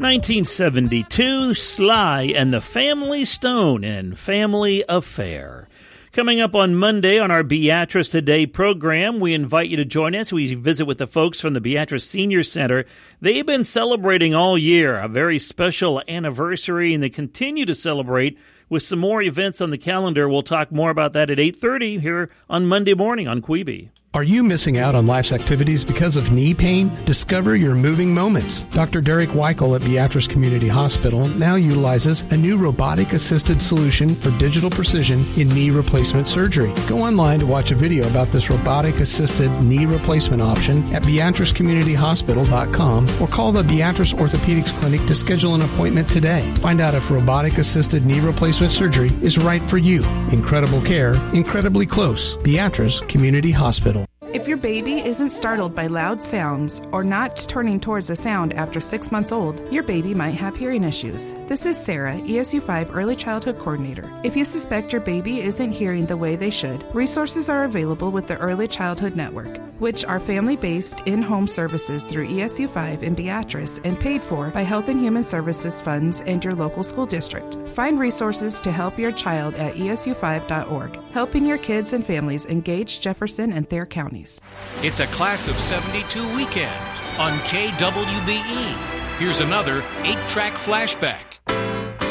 1972, Sly and the Family Stone in Family Affair. Coming up on Monday on our Beatrice Today program, we invite you to join us. We visit with the folks from the Beatrice Senior Center. They've been celebrating all year, a very special anniversary, and they continue to celebrate with some more events on the calendar. We'll talk more about that at 8:30 here on Monday morning on Quibi. Are you missing out on life's activities because of knee pain? Discover your moving moments. Dr. Derek Weichel at Beatrice Community Hospital now utilizes a new robotic-assisted solution for digital precision in knee replacement surgery. Go online to watch a video about this robotic-assisted knee replacement option at beatricecommunityhospital.com or call the Beatrice Orthopedics Clinic to schedule an appointment today. Find out if robotic-assisted knee replacement surgery is right for you. Incredible care, incredibly close. Beatrice Community Hospital. If your baby isn't startled by loud sounds or not turning towards a sound after 6 months old, your baby might have hearing issues. This is Sarah, ESU5 Early Childhood Coordinator. If you suspect your baby isn't hearing the way they should, resources are available with the Early Childhood Network, which are family-based in-home services through ESU5 in Beatrice and paid for by Health and Human Services funds and your local school district. Find resources to help your child at esu5.org, helping your kids and families engage Jefferson and Thayer counties. It's a Class of 72 weekend on KWBE. Here's another 8-track flashback.